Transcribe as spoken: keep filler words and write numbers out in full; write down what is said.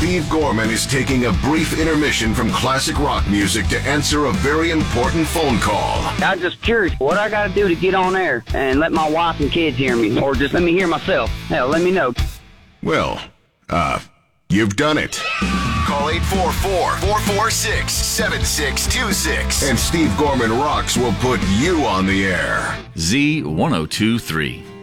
Steve Gorman is taking a brief intermission from classic rock music to answer a very important phone call. I'm just curious what I got to do to get on air and let my wife and kids hear me, or just let me hear myself. Hell, let me know. Well, uh, you've done it. Call eight four four, four four six, seven six two six. And Steve Gorman Rocks will put you on the air. Z ten twenty-three.